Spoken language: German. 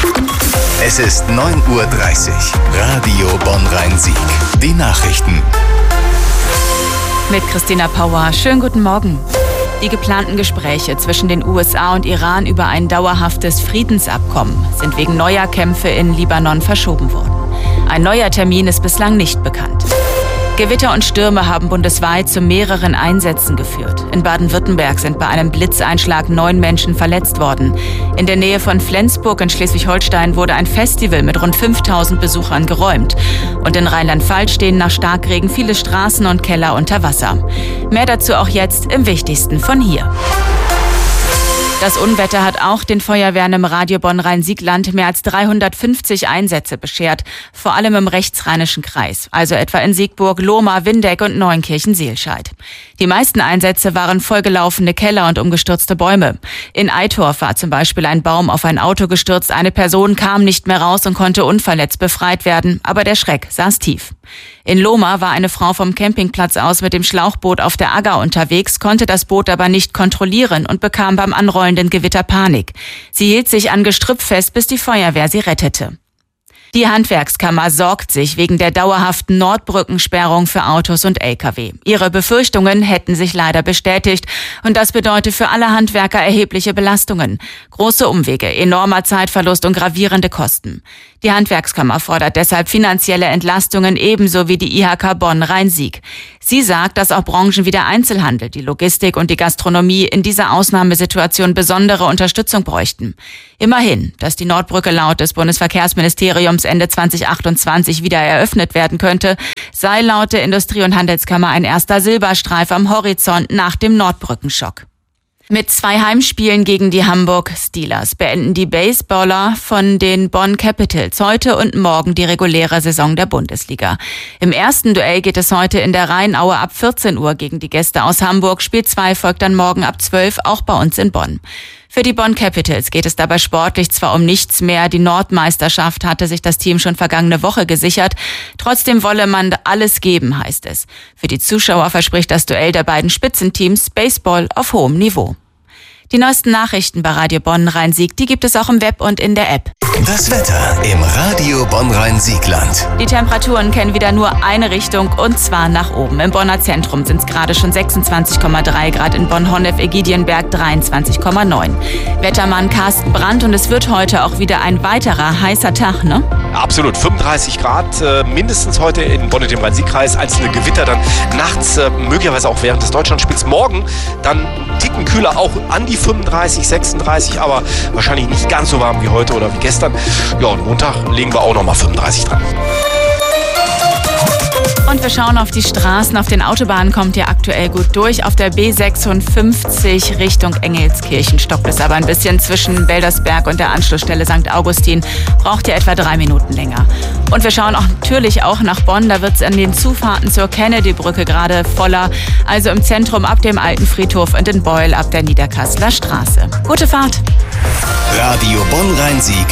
Es ist 9:30 Uhr. Radio Bonn-Rhein-Sieg. Die Nachrichten. Mit Christina Pauer. Schönen guten Morgen. Die geplanten Gespräche zwischen den USA und Iran über ein dauerhaftes Friedensabkommen sind wegen neuer Kämpfe in Libanon verschoben worden. Ein neuer Termin ist bislang nicht bekannt. Gewitter und Stürme haben bundesweit zu mehreren Einsätzen geführt. In Baden-Württemberg sind bei einem Blitzeinschlag 9 Menschen verletzt worden. In der Nähe von Flensburg in Schleswig-Holstein wurde ein Festival mit rund 5000 Besuchern geräumt. Und in Rheinland-Pfalz stehen nach Starkregen viele Straßen und Keller unter Wasser. Mehr dazu auch jetzt im Wichtigsten von hier. Das Unwetter hat auch den Feuerwehren im Radio Bonn-Rhein-Sieg-Land mehr als 350 Einsätze beschert, vor allem im rechtsrheinischen Kreis, also etwa in Siegburg, Lohmar, Windeck und Neunkirchen-Seelscheid. Die meisten Einsätze waren vollgelaufene Keller und umgestürzte Bäume. In Eitorf war zum Beispiel ein Baum auf ein Auto gestürzt, eine Person kam nicht mehr raus und konnte unverletzt befreit werden, aber der Schreck saß tief. In Lohmar war eine Frau vom Campingplatz aus mit dem Schlauchboot auf der Agger unterwegs, konnte das Boot aber nicht kontrollieren und bekam beim anrollenden Gewitter Panik. Sie hielt sich an Gestrüpp fest, bis die Feuerwehr sie rettete. Die Handwerkskammer sorgt sich wegen der dauerhaften Nordbrückensperrung für Autos und Lkw. Ihre Befürchtungen hätten sich leider bestätigt und das bedeutet für alle Handwerker erhebliche Belastungen. Große Umwege, enormer Zeitverlust und gravierende Kosten. Die Handwerkskammer fordert deshalb finanzielle Entlastungen ebenso wie die IHK Bonn-Rhein-Sieg. Sie sagt, dass auch Branchen wie der Einzelhandel, die Logistik und die Gastronomie in dieser Ausnahmesituation besondere Unterstützung bräuchten. Immerhin, dass die Nordbrücke laut des Bundesverkehrsministeriums Ende 2028 wieder eröffnet werden könnte, sei laut der Industrie- und Handelskammer ein erster Silberstreif am Horizont nach dem Nordbrückenschock. Mit 2 Heimspielen gegen die Hamburg Steelers beenden die Baseballer von den Bonn Capitals heute und morgen die reguläre Saison der Bundesliga. Im ersten Duell geht es heute in der Rheinaue ab 14 Uhr gegen die Gäste aus Hamburg. Spiel 2 folgt dann morgen ab 12, auch bei uns in Bonn. Für die Bonn Capitals geht es dabei sportlich zwar um nichts mehr. Die Nordmeisterschaft hatte sich das Team schon vergangene Woche gesichert. Trotzdem wolle man alles geben, heißt es. Für die Zuschauer verspricht das Duell der beiden Spitzenteams Baseball auf hohem Niveau. Die neuesten Nachrichten bei Radio Bonn-Rhein-Sieg, die gibt es auch im Web und in der App. Das Wetter im Radio Bonn-Rhein-Sieg-Land. Die Temperaturen kennen wieder nur eine Richtung und zwar nach oben. Im Bonner Zentrum sind es gerade schon 26,3 Grad, in Bonn-Honnef-Egidjenberg 23,9. Wettermann Carsten Brandt und es wird heute auch wieder ein weiterer heißer Tag, ne? Absolut, 35 Grad, mindestens heute in Bonn und dem Rhein-Sieg-Kreis, einzelne Gewitter dann nachts, möglicherweise auch während des Deutschlandspiels. Morgen dann Ticken kühler, auch an die 35, 36, aber wahrscheinlich nicht ganz so warm wie heute oder wie gestern. Ja, und Montag legen wir auch nochmal 35 dran. Und wir schauen auf die Straßen. Auf den Autobahnen kommt ihr aktuell gut durch. Auf der B56 Richtung Engelskirchen stockt es aber ein bisschen. Zwischen Beldersberg und der Anschlussstelle St. Augustin braucht ihr etwa 3 Minuten länger. Und wir schauen auch natürlich auch nach Bonn. Da wird es an den Zufahrten zur Kennedy-Brücke gerade voller. Also im Zentrum ab dem Alten Friedhof und in Beul ab der Niederkasseler Straße. Gute Fahrt! Radio Bonn-Rhein-Sieg